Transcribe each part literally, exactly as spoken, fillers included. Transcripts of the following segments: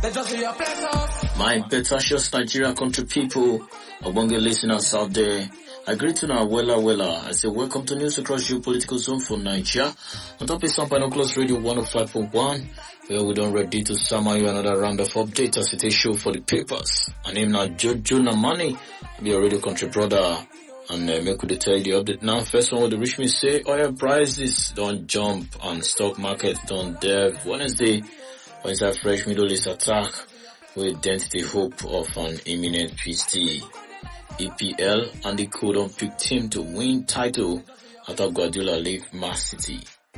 My Betashos Nigeria country people, Obonge listeners out there, I greet you now, Wella Wella. I say welcome to News Across Geopolitical Zone for Nigeria. On top of some Binoculars Radio one oh five point one, where we don't ready to summon you another round of updates as it is show for the papers. My name now Jojo Namani, I be your radio country brother. And uh, make we tell you the update now. First one, what the rich me say, oil prices don't jump and stock market don't dev. Wednesday, Wednesday fresh Middle East attack with dent the hope of an imminent peace deal. E P L and the Codon pick team to win title after Guardiola leave Man City.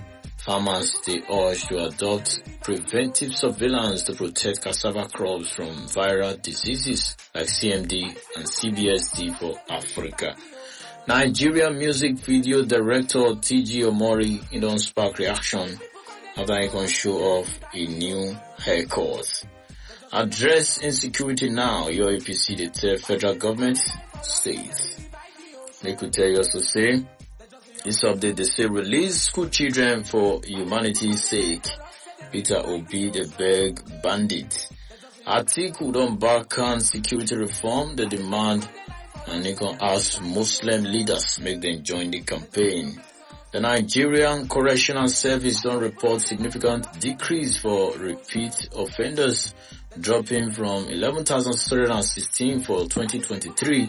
Farmers they urge to adopt preventive surveillance to protect cassava crops from viral diseases like C M D and C B S D for Africa. Nigerian music video director T G Omori in don't spark reaction after he can show off a new haircut. Address insecurity now, your A P C, the tell federal government, states. They could tell you also say, this update they say release school children for humanity's sake. Peter Obi the beg bandit. Atiku don't back on security reform, the demand, and they can ask Muslim leaders make them join the campaign. The Nigerian Correctional Service don't report significant decrease for repeat offenders, dropping from eleven thousand three hundred sixteen for twenty twenty-three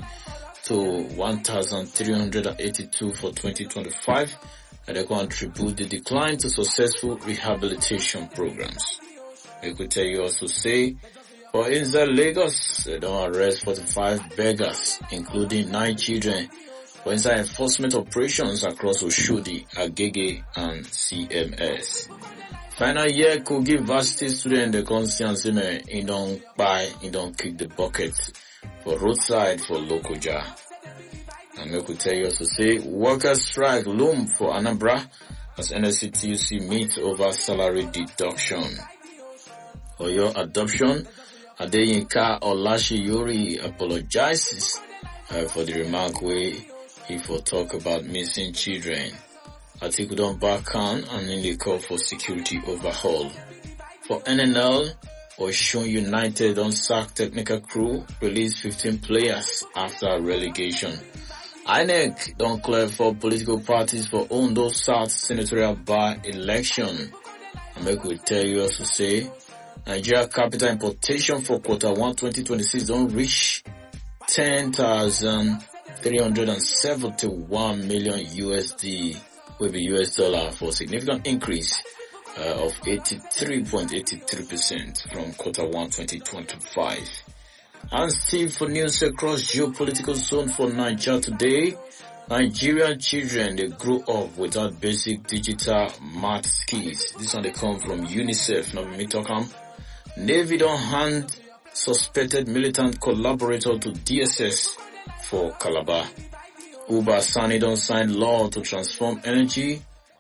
to one thousand three hundred eighty-two for twenty twenty-five, and they can attribute the decline to successful rehabilitation programs. I could tell you also say, for inside Lagos, they don't arrest forty-five beggars, including nine children, for inside enforcement operations across Oshodi, Agege, and C M S. Final year Kogi Varsity student the conscience he don't buy, he don't kick the bucket for roadside for Lokoja. And I could tell you also say, workers strike loom for Anambra as N S C T U C meets over salary deduction. For your adoption, Adeyinka Olashiyori apologizes uh, for the remark where he for talk about missing children. Atiku don't back on and in the call for security overhaul. For N N L, Osun United on sack technical crew, release fifteen players after relegation. I N E C don't clear for political parties for Ondo South senatorial by-election. And make we tell you also say, Nigeria capital importation for quarter one twenty twenty-six don't reach ten thousand three hundred seventy-one million U S D. Will be U S dollar for a significant increase uh, of eighty-three point eight three percent from quarter one twenty twenty-five. And still for news across geopolitical zone for Nigeria today, Nigerian children they grew up without basic digital math skills. This one they come from UNICEF, not me talking. Navy don't hand suspected militant collaborator to D S S for Calabar. Uba Sani don't sign law to transform energy,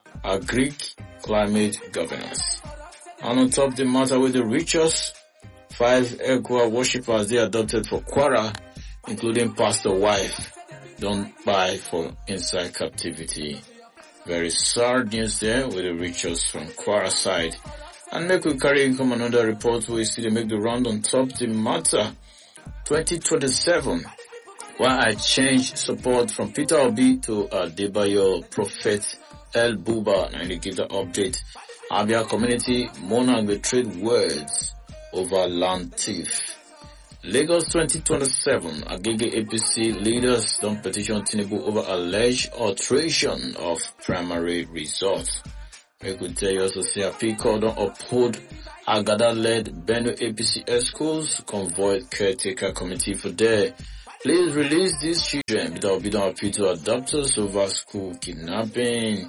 agric, climate governance. And on top the matter with the richest, five Ekwa worshippers they adopted for Kwara, including pastor wife, don't buy for inside captivity. Very sad news there with the richest from Kwara side. And make we carry come another report where we see they make the round on top the matter. twenty twenty-seven. Why I changed support from Peter Obi to Adebayo Prophet El Buba, and they give the update. Abia community monarch will trade words over land thief. Lagos twenty twenty-seven, Agege A P C leaders don't petition Tinubu over alleged alteration of primary results. We could tell you also say a P-Call don't uphold Agada-led Benue A P C schools, convoy caretaker committee for there. Please release these children without being appeal to adopters over school kidnapping.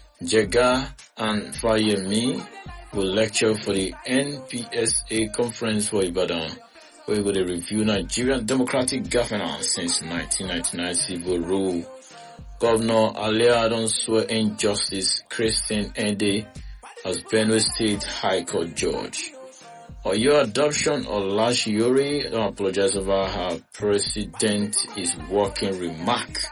Jega and Fayemi will lecture for the N P S A conference for Ibadan, where we will review Nigerian democratic governance since nineteen ninety-nine civil rule. Governor Alia don't swear injustice Christine Ende as Benue State High Court judge. Or your adoption of Lashiori, don't apologize over her president is working remark.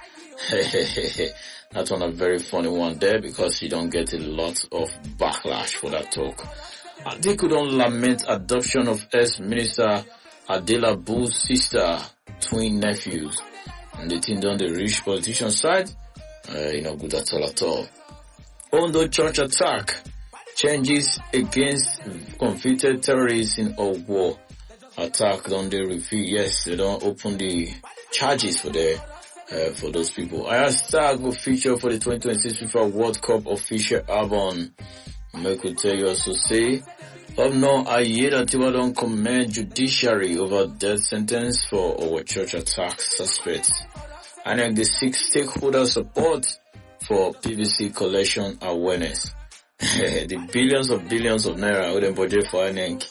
That's one a very funny one there because you don't get a lot of backlash for that talk. Atiku don't lament adoption of ex-minister Adelabu's sister, twin nephews. And the thing done the rich politician side, uh, you know, good at all at all. Ondo church attack, changes against convicted terrorists in a war. Attack don't they reveal, yes, they don't open the charges for the, uh, for those people. Hashtag will feature for the twenty twenty-six FIFA World Cup official album. I could tell you also say, of no, I hear that you don't commend judiciary over death sentence for our church attack suspects. And then the six stakeholder support for P V C collection awareness. The billions of billions of naira with them budget for an ink.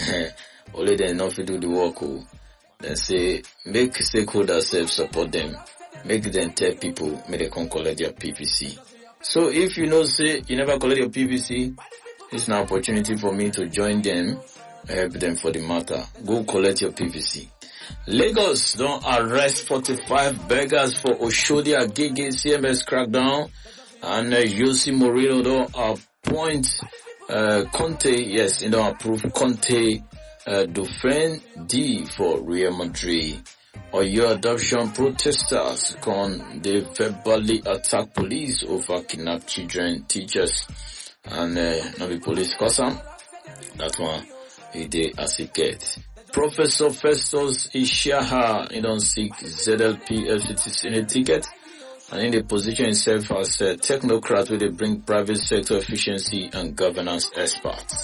Only they enough to do the work. Then say, make stakeholders self support them. Make them tell people, may they come collect their P V C. So if you know, say, you never collect your P V C, it's an opportunity for me to join them, help them for the matter. Go collect your P V C. Lagos don't arrest forty-five beggars for Oshodi Agege C M S crackdown, and uh, Jose Mourinho don't appoint uh, Conte, yes, you don't approve Conte uh, Dauphin D for Real Madrid. Or your adoption protesters con they verbally attack police over kidnapped children, teachers, and uh, not the police custom. That one he did as it gets. Professor Festus Ishaha, he don't seek Z L P F C T Senate ticket, and in the position himself as a technocrat where they bring private sector efficiency and governance experts.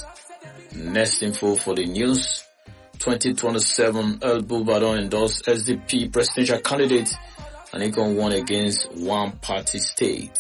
Next info for the news. twenty twenty-seven, El Bulbadon endorsed S D P presidential candidate and he can won against one party state.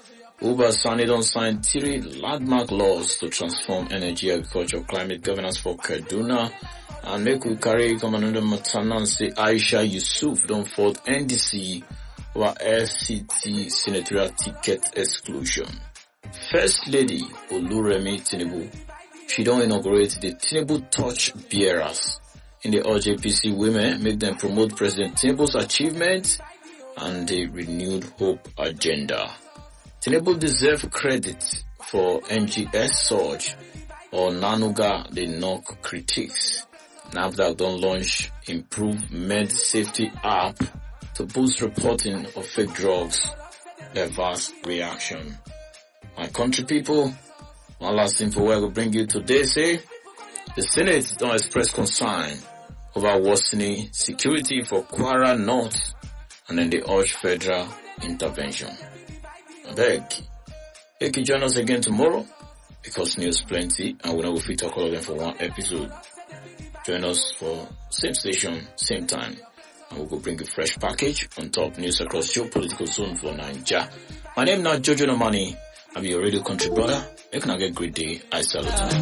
Uba Sani don't sign three landmark laws to transform energy, agriculture, climate governance for Kaduna. And make we carry Commander Matana say Aisha Yusuf don't fault N D C over F C T senatorial ticket exclusion. First Lady Oluremi Tinubu, she don't inaugurate the Tinubu Touch Bearers. In the O J P C women, make them promote President Tinubu's achievements and the renewed hope agenda. Tinubu deserve credit for N G S surge or Nanuga the knock critics. NAFDAC don't launch improved med safety app to boost reporting of fake drugs. A vast reaction. My country people, one last info I will bring you today say, the Senate don't express concern over worsening security for Kwara North and then they urge federal intervention. I beg, you can join us again tomorrow because news plenty and we'll not fit talk all of them for one episode. Join us for same station, same time, and we'll go bring a fresh package on top news across geopolitical zone for Nigeria. My name is not Jojo Nomani. I'm your radio country brother. You can have a great day. I salute you.